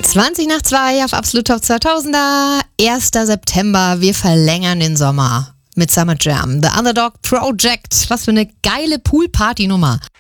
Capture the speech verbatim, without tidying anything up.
zwanzig nach zwei auf Absolut Top zweitausender, erster September, wir verlängern den Sommer mit Summer Jam, The Underdog Project, was für eine geile Pool-Party-Nummer.